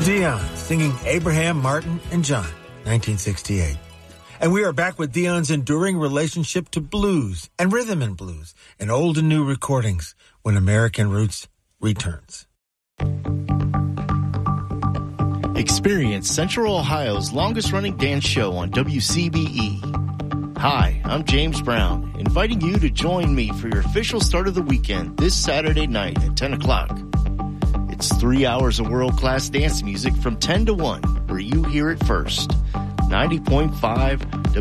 Dion singing Abraham, Martin, and John, 1968. And we are back with Dion's enduring relationship to blues and rhythm and blues in old and new recordings when American Roots returns. Experience Central Ohio's longest-running dance show on WCBE. Hi, I'm James Brown, inviting you to join me for your official start of the weekend this Saturday night at 10 o'clock. It's 3 hours of world-class dance music from 10 to 1, where you hear it first. 90.5